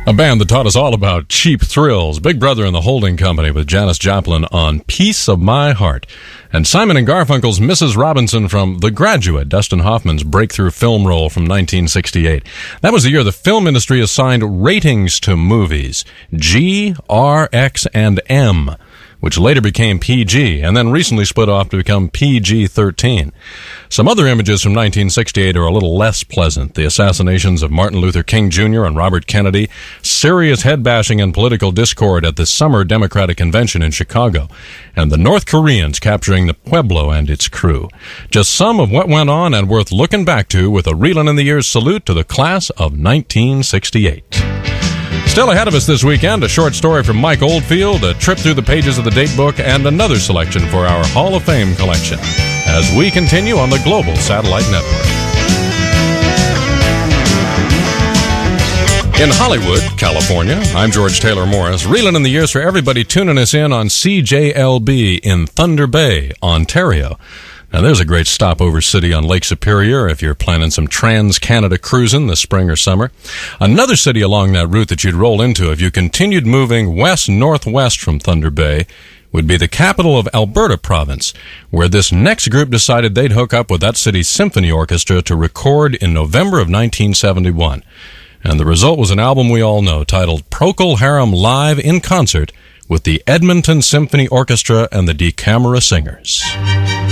A band that taught us all about cheap thrills. Big Brother and the Holding Company with Janis Joplin on Piece of My Heart. And Simon and Garfunkel's Mrs. Robinson from The Graduate, Dustin Hoffman's breakthrough film role from 1968. That was the year the film industry assigned ratings to movies. G, R, X, and M, which later became PG, and then recently split off to become PG-13. Some other images from 1968 are a little less pleasant. The assassinations of Martin Luther King Jr. and Robert Kennedy, serious head-bashing and political discord at the Summer Democratic Convention in Chicago, and the North Koreans capturing the Pueblo and its crew. Just some of what went on and worth looking back to with a Reelin' in the Years salute to the class of 1968. Still ahead of us this weekend, a short story from Mike Oldfield, a trip through the pages of the date book, and another selection for our Hall of Fame collection as we continue on the Global Satellite Network. In Hollywood, California, I'm George Taylor Morris, reeling in the years for everybody tuning us in on CJLB in Thunder Bay, Ontario. Now, there's a great stopover city on Lake Superior if you're planning some trans-Canada cruising this spring or summer. Another city along that route that you'd roll into if you continued moving west-northwest from Thunder Bay would be the capital of Alberta Province, where this next group decided they'd hook up with that city's symphony orchestra to record in November of 1971. And the result was an album we all know titled Procol Harum Live in Concert with the Edmonton Symphony Orchestra and the DeCamera Singers.